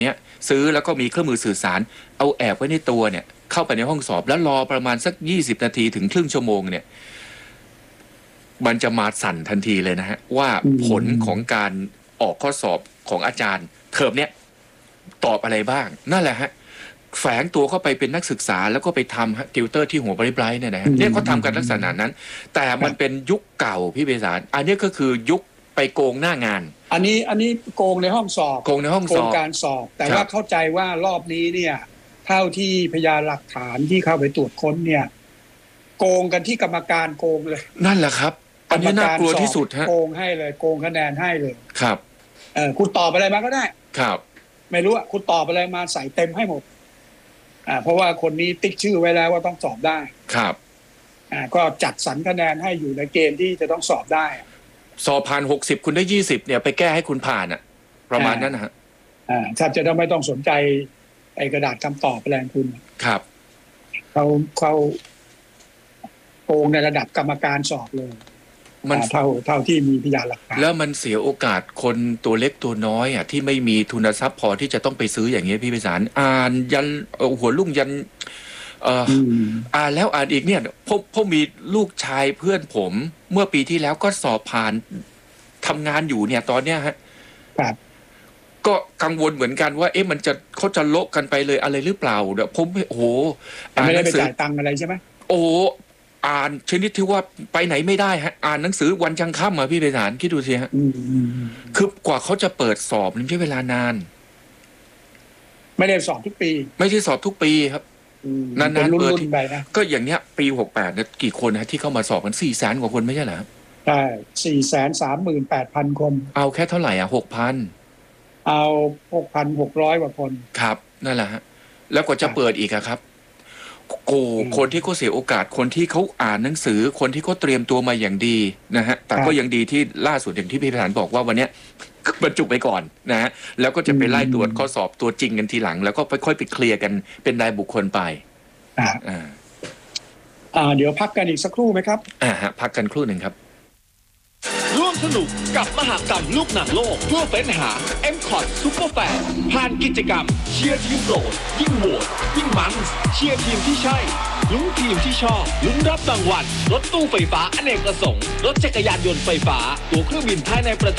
เนี้ยซื้อแล้วก็มีเครื่องมือสื่อสารเอาแอบไว้ในตัวเนี่ยเข้าไปในห้องสอบแล้วรอประมาณสัก20 นาทีถึงครึ่งชั่วโมงเนี่ยมันจะมาสั่นทันทีเลยนะฮะว่าผลของการออกข้อสอบของอาจารย์เทอมเนี้ยตอบอะไรบ้างนั่นแหละฮะแฝงตัวเข้าไปเป็นนักศึกษาแล้วก็ไปทำติวเตอร์ที่หัวไบรท์เนี่ยนะฮะเนี่ยเขาทำกันลักษณะนั้นแต่มันเป็นยุคเก่าพี่เบสารอันนี้ก็คือยุคไปโกงหน้างานอันนี้โกงในห้องสอบโกงในห้องสอบการสอบแต่ว่าเข้าใจว่ารอบนี้เนี่ยเท่าที่พยานหลักฐานที่เข้าไปตรวจค้นเนี่ยโกงกันที่กรรมการโกงเลยนั่นแหละครับอันนี้น่ากลัวที่สุดฮะโกงให้เลยโกงคะแนนให้เลยครับคุณตอบอะไรมาก็ได้ครับไม่รู้อ่ะคุณตอบอะไรมาใส่เต็มให้หมดเพราะว่าคนนี้ติ๊กชื่อไว้แล้วว่าต้องสอบได้ครับก็จัดสรรคะแนนให้อยู่ในเกณฑ์ที่จะต้องสอบได้สอบผ่าน60คุณได้20เนี่ยไปแก้ให้คุณผ่านอ่ะประมาณนั้นนะฮะถ้าจะไม่ต้องสนใจไอ้กระดาษคำตอบแปลงคุณครับเขาโกงในระดับกรรมการสอบเลยมันเท่าที่มีพยานหลักฐานแล้วมันเสียโอกาสคนตัวเล็กตัวน้อยอ่ะที่ไม่มีทุนทรัพย์พอที่จะต้องไปซื้ออย่างเงี้ยพี่ไพศาลอ่านยันหัวลุ่งยันอ่านแล้วอ่านอีกเนี่ยผมมีลูกชายเพื่อนผมเมื่อปีที่แล้วก็สอบผ่านทำงานอยู่เนี่ยตอนเนี้ยฮะก็กังวลเหมือนกันว่ามันจะเขาจะโละกันไปเลยอะไรหรือเปล่าเดี๋ยวผมโอ้โหไม่ได้ไปจ่ายตังค์อะไรใช่ไหมโอ้อ่านชนิดที่ว่าไปไหนไม่ได้ฮะอ่านหนังสือวันจังค่ำมาพี่ไพศาลคิดดูสิฮะคือกว่าเขาจะเปิดสอบมันใช้เวลานานไม่ได้สอบทุกปีไม่ใช่สอบทุกปีครับนานๆเปิดก็อย่างเนี้ยปี68เนี่ยกี่คนฮะที่เข้ามาสอบกัน400,000 กว่าคนไม่ใช่เหรอใช่438,000 คนเอาแค่เท่าไหร่6,000 เอา 6,600 กว่าคนครับนั่นแหละฮะแล้วกว่าจะเปิดอีกครับคนที่เขาเสียโอกาสคนที่เขาอ่านหนังสือคนที่เขาเตรียมตัวมาอย่างดีนะฮะแต่ก็ยังดีที่ล่าสุดอย่างที่พี่ไพศาลบอกว่าวันนี้บรรจุไปก่อนนะฮะแล้วก็จะไปไล่ตรวจข้อสอบตัวจริงกันทีหลังแล้วก็ค่อยไปเคลียร์กันเป็นรายบุคคลไปเดี๋ยวพักกันอีกสักครู่ไหมครับพักกันครู่หนึ่งครับร่วมสนุกกับมหกรรมลูกหนังโลกเพื่อเฟ้นหา M.Cot Super Fan ผ่านกิจกรรมเชียร์ทีมโปรดยิ่งโหวตยิ่งมันเชียร์ทีมที่ใช่ลุ้นทีมที่ชอบลุ้นรับรางวัลรถตู้ไฟฟ้าอเนกประสงค์รถจักรยานยนต์ไฟฟ้าตั๋วเครื่องบินภายในประเทศ